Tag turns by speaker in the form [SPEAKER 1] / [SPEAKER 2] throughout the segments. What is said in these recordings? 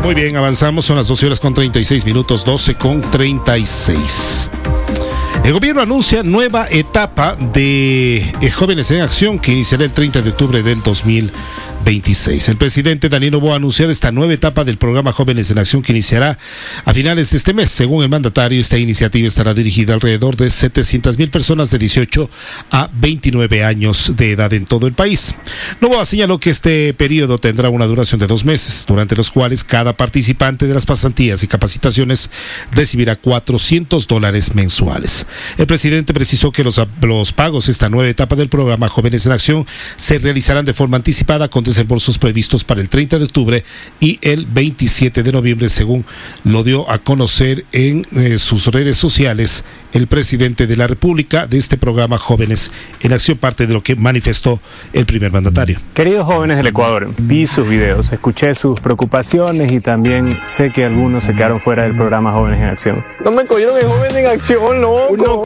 [SPEAKER 1] Muy bien, avanzamos, son las 12 horas con 36 minutos, 12 con 36. El gobierno anuncia nueva etapa de Jóvenes en Acción que iniciará el 30 de octubre del 2026. El presidente Daniel Noboa ha anunciado esta nueva etapa del programa Jóvenes en Acción que iniciará a finales de este mes. Según el mandatario, esta iniciativa estará dirigida alrededor de 700,000 personas de 18 a 29 años de edad en todo el país. Noboa señaló que este periodo tendrá una duración de 2 meses, durante los cuales cada participante de las pasantías y capacitaciones recibirá $400 mensuales. El presidente precisó que los pagos de esta nueva etapa del programa Jóvenes en Acción se realizarán de forma anticipada con desembolsos previstos para el 30 de octubre y el 27 de noviembre, según lo dio a conocer en sus redes sociales el presidente de la República de este programa Jóvenes en Acción, parte de lo que manifestó el primer mandatario.
[SPEAKER 2] Queridos jóvenes del Ecuador, vi sus videos, escuché sus preocupaciones y también sé que algunos se quedaron fuera del programa Jóvenes en Acción.
[SPEAKER 3] No me cogieron en Jóvenes en Acción, loco.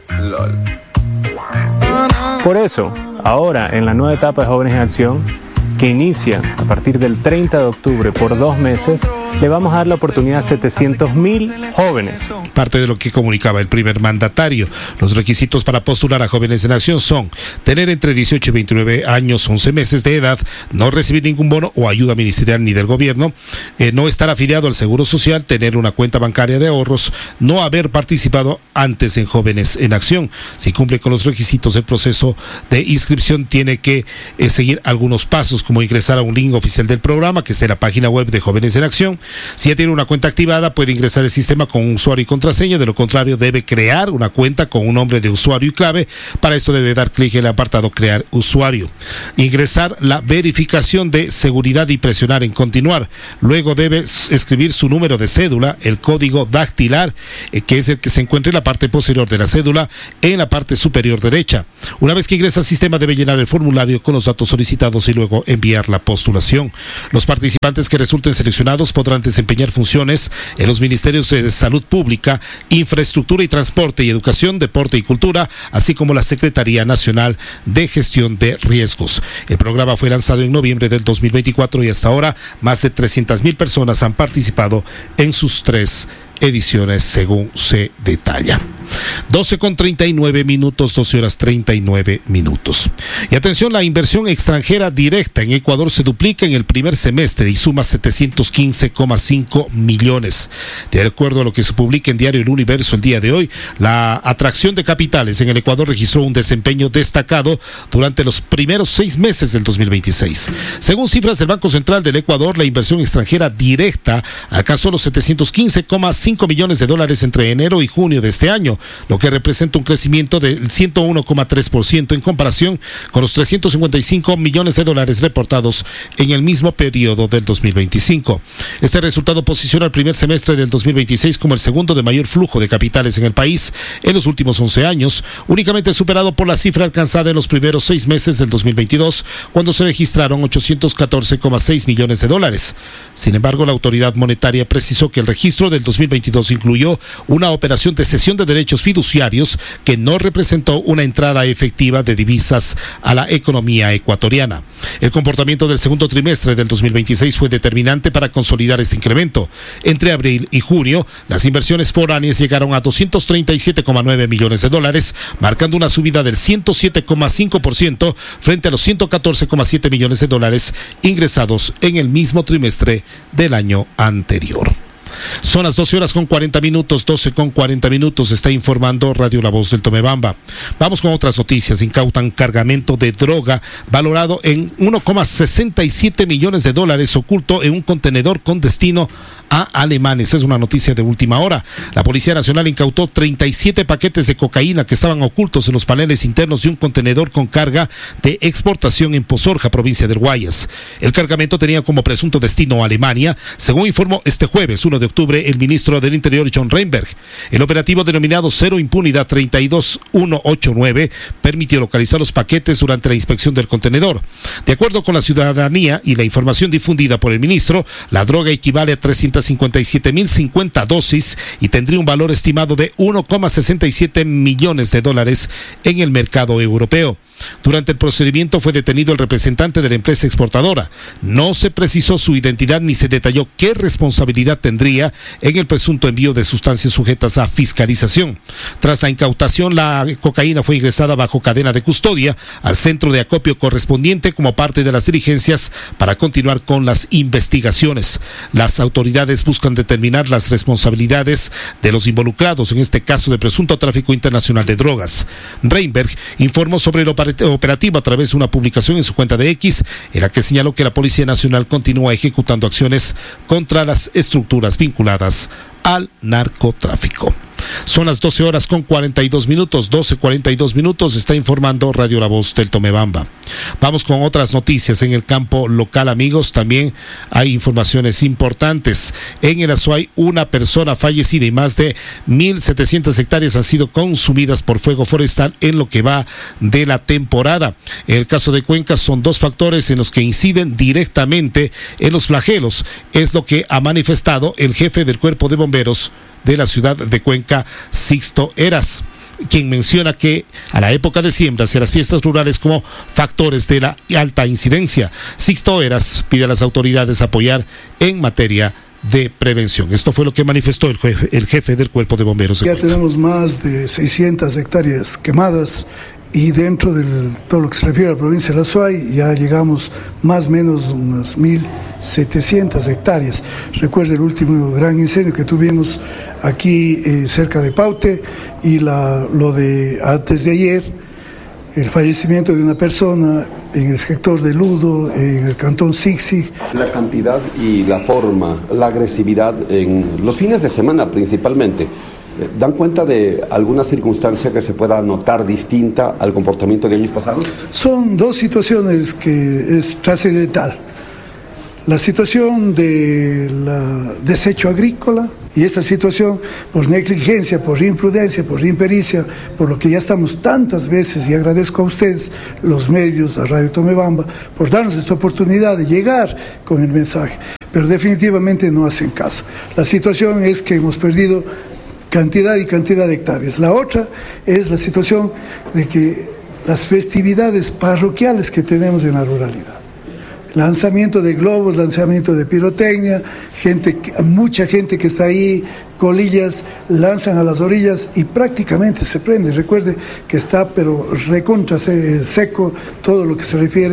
[SPEAKER 2] Por eso, ahora en la nueva etapa de Jóvenes en Acción, que inicia a partir del 30 de octubre por 2 meses, le vamos a dar la oportunidad a 700,000 jóvenes.
[SPEAKER 1] Parte de lo que comunicaba el primer mandatario. Los requisitos para postular a Jóvenes en Acción son tener entre 18 y 29 años, 11 meses de edad, no recibir ningún bono o ayuda ministerial ni del gobierno, no estar afiliado al Seguro Social, tener una cuenta bancaria de ahorros, no haber participado antes en Jóvenes en Acción. Si cumple con los requisitos, el proceso de inscripción tiene que seguir algunos pasos, como ingresar a un link oficial del programa, que está en la página web de Jóvenes en Acción. Si ya tiene una cuenta activada, puede ingresar al sistema con un usuario y contraseña. De lo contrario, debe crear una cuenta con un nombre de usuario y clave. Para esto debe dar clic en el apartado Crear usuario. Ingresar la verificación de seguridad y presionar en Continuar. Luego debe escribir su número de cédula, el código dactilar, que es el que se encuentra en la parte posterior de la cédula, en la parte superior derecha. Una vez que ingresa al sistema, debe llenar el formulario con los datos solicitados y luego enviar la postulación. Los participantes que resulten seleccionados podrán desempeñar funciones en los ministerios de Salud Pública, Infraestructura y Transporte y Educación, Deporte y Cultura, así como la Secretaría Nacional de Gestión de Riesgos. El programa fue lanzado en noviembre del 2024 y hasta ahora más de 300,000 personas han participado en sus 3 ediciones, según se detalla. 12 con 39 minutos, 12 horas 39 minutos. Y atención, la inversión extranjera directa en Ecuador se duplica en el primer semestre y suma 715,5 millones. De acuerdo a lo que se publica en Diario El Universo el día de hoy, la atracción de capitales en el Ecuador registró un desempeño destacado durante los primeros 6 meses del 2026. Según cifras del Banco Central del Ecuador, la inversión extranjera directa alcanzó los 715,5 millones de dólares entre enero y junio de este año, lo que representa un crecimiento del 101,3% en comparación con los 355 millones de dólares reportados en el mismo periodo del 2025. Este resultado posiciona el primer semestre del 2026 como el segundo de mayor flujo de capitales en el país en los últimos 11 años, únicamente superado por la cifra alcanzada en los primeros 6 meses del 2022, cuando se registraron 814,6 millones de dólares. Sin embargo, la autoridad monetaria precisó que el registro del 2022 incluyó una operación de cesión de derechos fiduciarios que no representó una entrada efectiva de divisas a la economía ecuatoriana. El comportamiento del segundo trimestre del 2026 fue determinante para consolidar este incremento. Entre abril y junio, las inversiones foráneas llegaron a 237,9 millones de dólares, marcando una subida del 107,5% frente a los 114,7 millones de dólares ingresados en el mismo trimestre del año anterior. Son las 12 horas con 40 minutos, 12 con 40 minutos, está informando Radio La Voz del Tomebamba. Vamos con otras noticias. Incautan cargamento de droga valorado en 1,67 millones de dólares oculto en un contenedor con destino a alemanes. Es una noticia de última hora. La Policía Nacional incautó 37 paquetes de cocaína que estaban ocultos en los paneles internos de un contenedor con carga de exportación en Pozorja, provincia del Guayas. El cargamento tenía como presunto destino a Alemania, según informó este jueves uno 31 de octubre el ministro del Interior, John Reinberg. El operativo denominado Cero Impunidad 32189 permitió localizar los paquetes durante la inspección del contenedor. De acuerdo con la ciudadanía y la información difundida por el ministro, la droga equivale a 357.050 dosis y tendría un valor estimado de 1,67 millones de dólares en el mercado europeo. Durante el procedimiento fue detenido el representante de la empresa exportadora. No se precisó su identidad ni se detalló qué responsabilidad tendría en el presunto envío de sustancias sujetas a fiscalización. Tras la incautación, la cocaína fue ingresada bajo cadena de custodia al centro de acopio correspondiente como parte de las diligencias para continuar con las investigaciones. Las autoridades buscan determinar las responsabilidades de los involucrados en este caso de presunto tráfico internacional de drogas. Reinberg informó sobre el operativo a través de una publicación en su cuenta de X, en la que señaló que la Policía Nacional continúa ejecutando acciones contra las estructuras vinculadas al narcotráfico. Son las 12 horas con 42 minutos, 12:42 minutos, está informando Radio La Voz del Tomebamba. Vamos con otras noticias en el campo local, amigos. También hay informaciones importantes. En el Azuay, una persona fallecida y más de 1.700 hectáreas han sido consumidas por fuego forestal en lo que va de la temporada. En el caso de Cuenca son dos factores en los que inciden directamente en los flagelos. Es lo que ha manifestado el jefe del Cuerpo de Bomberos de la ciudad de Cuenca, Sixto Eras, quien menciona que a la época de siembras y a las fiestas rurales como factores de la alta incidencia. Sixto Eras pide a las autoridades apoyar en materia de prevención. Esto fue lo que manifestó el jefe del Cuerpo de Bomberos.
[SPEAKER 4] Ya tenemos más de 600 hectáreas quemadas y dentro de todo lo que se refiere a la provincia de Azuay ya llegamos más o menos unas 1.700 hectáreas. Recuerda el último gran incendio que tuvimos aquí cerca de Paute y lo de antes de ayer, el fallecimiento de una persona en el sector de Ludo, en el cantón Sixi.
[SPEAKER 5] La cantidad y la forma, la agresividad en los fines de semana principalmente, ¿dan cuenta de alguna circunstancia que se pueda notar distinta al comportamiento de años pasados? Son
[SPEAKER 4] dos situaciones que es trascendental. La situación del desecho agrícola y esta situación por negligencia, por imprudencia, por impericia, por lo que ya estamos tantas veces, y agradezco a ustedes, los medios, a Radio Tomebamba, por darnos esta oportunidad de llegar con el mensaje, pero definitivamente no hacen caso. La situación es que hemos perdido cantidad y cantidad de hectáreas. La otra es la situación de que las festividades parroquiales que tenemos en la ruralidad, lanzamiento de globos, lanzamiento de pirotecnia, mucha gente que está ahí, colillas, lanzan a las orillas y prácticamente se prende. Recuerde que está pero recontra seco todo lo que se refiere